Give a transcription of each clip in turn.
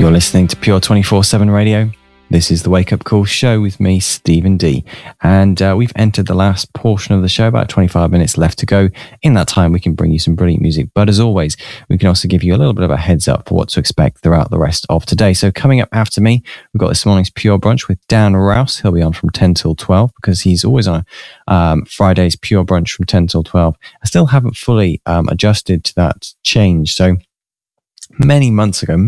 You're listening to Pure 24/7 Radio. This is the Wake Up Call show with me, Stephen D. And we've entered the last portion of the show, about 25 minutes left to go. In that time, we can bring you some brilliant music. But as always, we can also give you a little bit of a heads up for what to expect throughout the rest of today. So coming up after me, we've got this morning's Pure Brunch with Dan Rouse. He'll be on from 10 till 12 because he's always on Friday's Pure Brunch from 10 till 12. I still haven't fully adjusted to that change. So many months ago,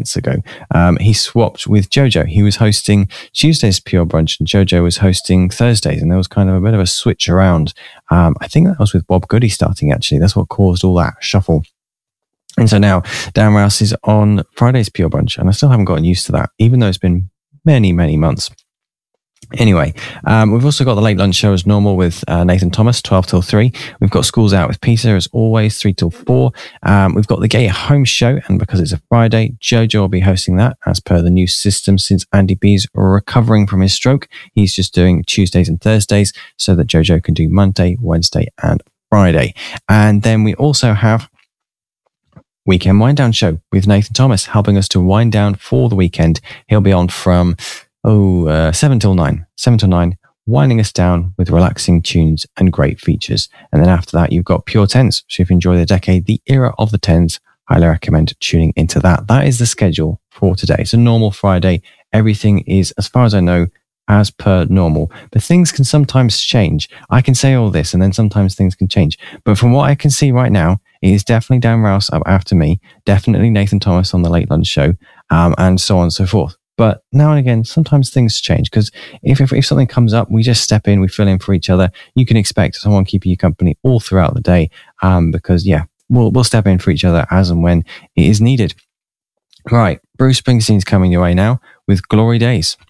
he swapped with Jojo. He was hosting Tuesday's Pure Brunch and Jojo was hosting Thursdays, and there was kind of a bit of a switch around. I think that was with Bob Goody starting, actually. That's what caused all that shuffle. And so now Dan Rouse is on Friday's Pure Brunch, and I still haven't gotten used to that, even though it's been many, many months. Anyway, we've also got the late lunch show as normal with Nathan Thomas, 12 till 3. We've got Schools Out with Peter as always, 3 till 4. We've got the Gay at Home show, and because it's a Friday, Jojo will be hosting that as per the new system since Andy B's recovering from his stroke. He's just doing Tuesdays and Thursdays so that Jojo can do Monday, Wednesday and Friday. And then we also have Weekend Wind Down show with Nathan Thomas, helping us to wind down for the weekend. He'll be on from 7 till 9, winding us down with relaxing tunes and great features. And then after that, you've got Pure Tens. So if you enjoy the decade, the era of the tens, highly recommend tuning into that. That is the schedule for today. It's a normal Friday. Everything is, as far as I know, as per normal. But things can sometimes change. I can say all this and then sometimes things can change. But from what I can see right now, it is definitely Dan Rouse up after me, definitely Nathan Thomas on the late lunch show, and so on and so forth. But now and again, sometimes things change because if something comes up, we just step in, we fill in for each other. You can expect someone keeping you company all throughout the day because, we'll step in for each other as and when it is needed. Right, Bruce Springsteen's coming your way now with Glory Days.